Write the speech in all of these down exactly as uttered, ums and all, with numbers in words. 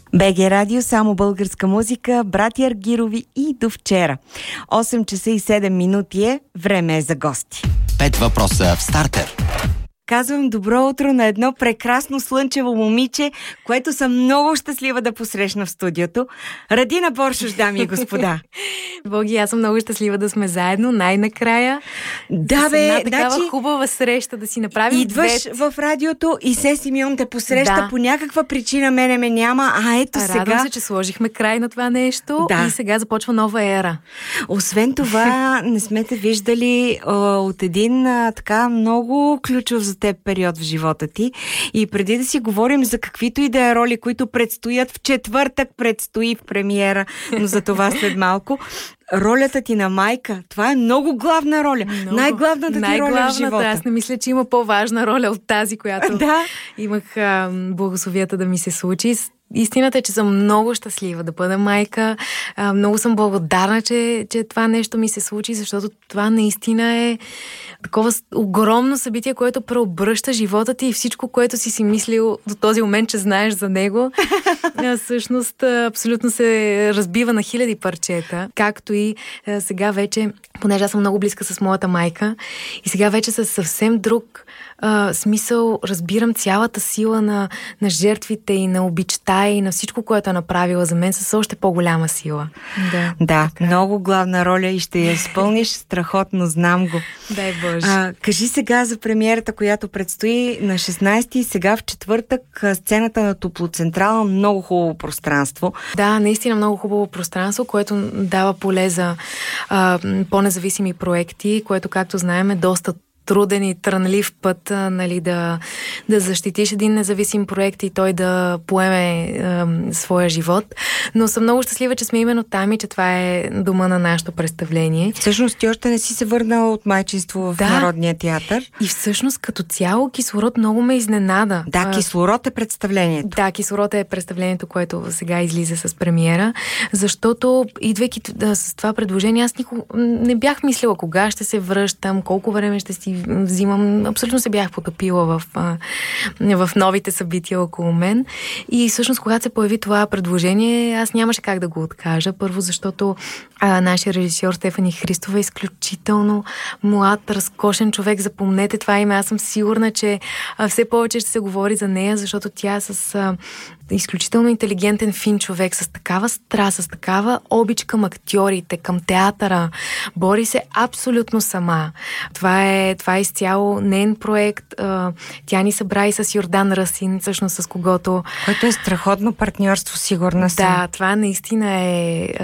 БГ Радио, само българска музика, братя Аргирови и до вчера. осем часа и седем минути е, време е за гости. Пет въпроса в стартер. Казвам добро утро на едно прекрасно слънчево момиче, което съм много щастлива да посрещна в студиото. Радина Боршош, дами и господа. Боги, аз съм много щастлива да сме заедно, най-накрая. Да, бе, една такава значи, хубава среща да си направим. Идваш две... в радиото и се Симеон те посреща, да. По някаква причина мене ме няма, а ето Радвам сега... Радвам се, че сложихме край на това нещо, да. И сега започва нова ера. Освен това, не сме те виждали а, от един а, така много ключов за теб период в живота ти. И преди да си говорим за каквито и да е роли, които предстоят, в четвъртък предстои в премиера, но за това след малко. Ролята ти на майка, това е много главна роля. Много. Най-главната ти роля в живота. Аз не мисля, че има по-важна роля от тази, която да. имах а, благословията да ми се случи. Истината е, че съм много щастлива да бъда майка. А, много съм благодарна, че, че това нещо ми се случи, защото това наистина е такова огромно събитие, което преобръща живота ти и всичко, което си си мислил до този момент, че знаеш за него. А, всъщност, абсолютно се разбива на хиляди парчета. Както и а, сега вече, понеже аз съм много близка с моята майка, и сега вече със съвсем друг Uh, смисъл, разбирам цялата сила на, на жертвите и на обичта и на всичко, което е направила за мен с още по-голяма сила. Да, да, много главна роля и ще я изпълниш страхотно, знам го. Дай Боже. А, кажи сега за премиерата, която предстои на шестнайсети, сега в четвъртък, сцената на Топлоцентрала, много хубаво пространство. Да, наистина много хубаво пространство, което дава поле за а, по-независими проекти, което, както знаем, е доста труден и трънлив път, а, нали, да, да защитиш един независим проект и той да поеме а, своя живот. Но съм много щастлива, че сме именно там и че това е дома на нашето представление. Всъщност ти още не си се върнала от майчинство в да. Народния театър. И всъщност като цяло Кислород много ме изненада. Да, Кислород е представлението. Да, Кислород е представлението, което сега излиза с премиера, защото идвайки да, с това предложение, аз никога не бях мислила кога ще се връщам, колко време ще си взимам. Абсолютно се бях потопила в, в новите събития около мен. И всъщност, когато се появи това предложение, аз нямаше как да го откажа. Първо, защото а, нашия режисьор Стефани Христова е изключително млад, разкошен човек. Запомнете това име. Аз съм сигурна, че а, все повече ще се говори за нея, защото тя е с а, изключително интелигентен, фин човек, с такава страст, с такава обич към актьорите, към театъра. Бори се абсолютно сама. Това е, това е изцяло нейн проект. Тя ни събра и с Йордан Расин, всъщност с когото... Което е страхотно партньорство, сигурна съм. Да, това наистина е, е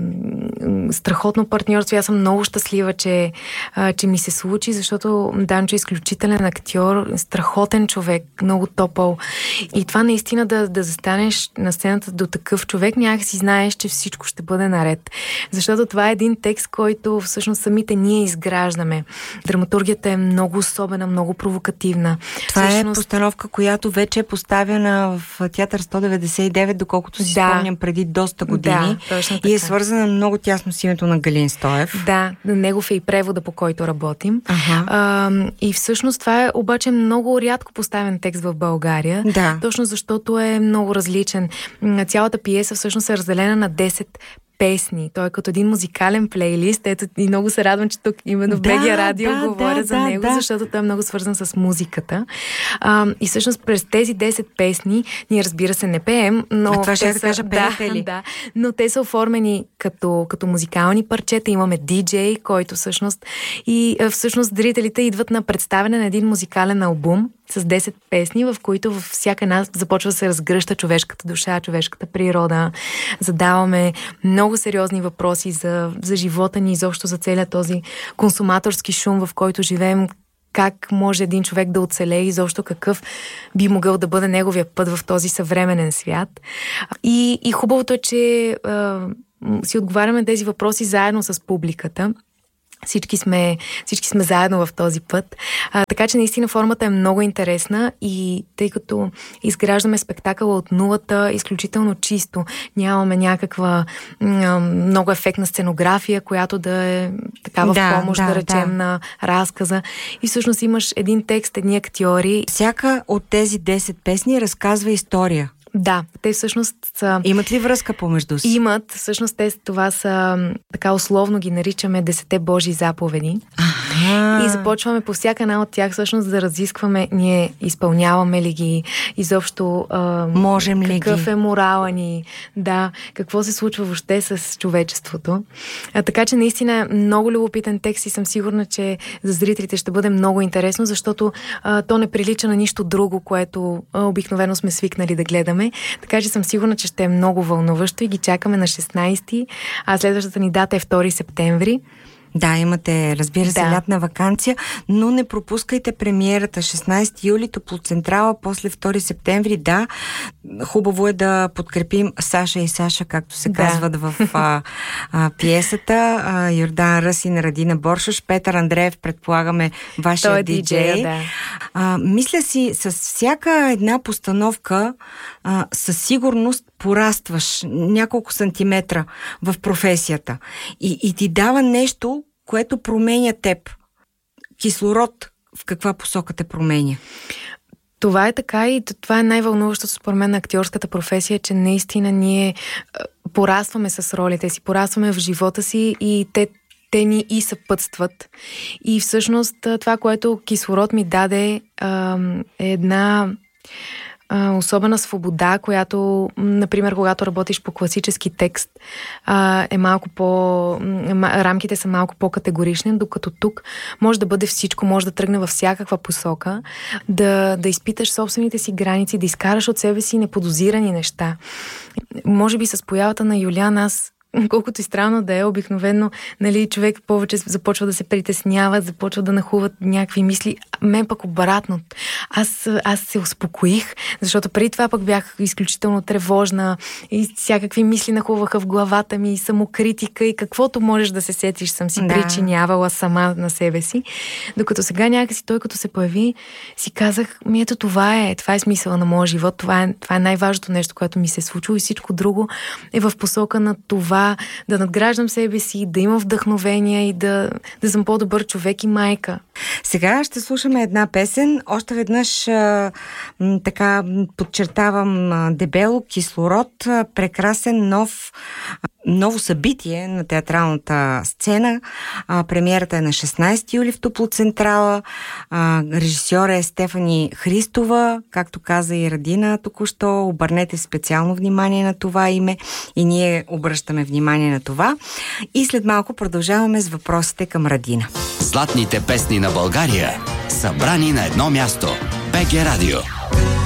страхотно партньорство. Аз съм много щастлива, че, е, че ми се случи, защото Данчо е изключителен актьор, страхотен човек, много топъл. И това наистина да, да застанеш на сцената до такъв човек, някак си знаеш, че всичко ще бъде наред. Защото това е един текст, който всъщност самите ние изграждаме. Драматургията е много особена, много провокативна. Това всъщност... е постановка, която вече е поставена в Театър сто деветдесет и девет, доколкото си да. спомням преди доста години. Да, точно така. И е свързана много тясно с името на Галин Стоев. Да, негов е и превода, по който работим. Ага. А, и всъщност това е обаче много рядко поставен текст в България. Да. Точно защото е много различен. Цялата пиеса всъщност е разделена на десет песни. Той е като един музикален плейлист. Ето и много се радвам, че тук именно в БГ Радио да, говоря да, за да, него, да. защото той е много свързан с музиката. А, и всъщност през тези десет песни ние, разбира се, не пеем, но а това ще са, да кажа, пеете ли? Да, но те са оформени като, като музикални парчета. Имаме диджей, който всъщност и всъщност зрителите идват на представяне на един музикален албум с десет песни, в които във всяка една започва да се разгръща човешката душа, човешката природа. Задаваме много сериозни въпроси за, за живота ни, изобщо за целият този консуматорски шум, в който живеем. Как може един човек да оцелее и защо какъв би могъл да бъде неговия път в този съвременен свят. И, и хубавото е, че а, си отговаряме тези въпроси заедно с публиката. Всички сме, всички сме заедно в този път. А, така че наистина формата е много интересна и тъй като изграждаме спектакъла от нулата, изключително чисто. Нямаме някаква м- много ефектна сценография, която да е такава да, в помощ, да, да речем, да. на разказа. И всъщност имаш един текст, едни актьори. Всяка от тези десет песни разказва история. Да, те всъщност са... Имат ли връзка помежду си? Имат. Всъщност те, това са, така условно ги наричаме десете Божии заповеди. Ага. И започваме по всяка една от тях всъщност да разискваме, ние изпълняваме ли ги, изобщо а, можем ли какъв ги? е морала ни, да, какво се случва въобще с човечеството. А, така че наистина много любопитен текст и съм сигурна, че за зрителите ще бъде много интересно, защото а, то не прилича на нищо друго, което а, обикновено сме свикнали да гледаме. Така че съм сигурна, че ще е много вълнуващо и ги чакаме на шестнайсети, а следващата ни дата е втори септември. Да, имате, разбира се, да. лятна ваканция, но не пропускайте премиерата шестнайсети юли, Топлоцентрала, после втори септември. Да, хубаво е да подкрепим Саша и Саша, както се да. казват в а, а, пиесата. А, Йордан Ръсин, Радина Боршош, Петър Андреев, предполагаме, вашия Той е диджей. диджей да. А, мисля си, с всяка една постановка а, със сигурност порастваш няколко сантиметра в професията и, и ти дава нещо, което променя теб. Кислород в каква посока те променя? Това е така и това е най-вълнуващото според мен на актьорската професия, че наистина ние порастваме с ролите си, порастваме в живота си и те те ни и съпътстват. И всъщност това, което Кислород ми даде, е една особена свобода, която, например, когато работиш по класически текст, е малко по... рамките са малко по-категорични, докато тук може да бъде всичко, може да тръгне във всякаква посока, да, да изпиташ собствените си граници, да изкараш от себе си неподозирани неща. Може би с появата на Юлиан аз, колкото и странно да е, обикновено, нали, човек повече започва да се притеснява, започва да нахуват някакви мисли. Мен пък обратно. Аз, аз се успокоих, защото преди това пък бях изключително тревожна и всякакви мисли нахуваха в главата ми, и самокритика и каквото можеш да се сетиш, съм си да. причинявала сама на себе си. Докато сега някакси той като се появи, си казах, ми ето това е, това е смисъла на моя живот, това е, това е най-важното нещо, което ми се е случило и всичко друго е в посока на това да надграждам себе си, да имам вдъхновение и да, да съм по-добър човек и майка. Сега ще слушаме една песен. Още веднъж а, м, така подчертавам а, дебело Кислород, а, прекрасен нов а, ново събитие на театралната сцена. А, премиерата е на шестнайсети юли в Топлоцентрала. А, режисьора е Стефани Христова, както каза и Радина току-що. Обърнете специално внимание на това име и ние обръщаме внимание на това. И след малко продължаваме с въпросите към Радина. Златните песни на България, събрани на едно място. БГ Радио.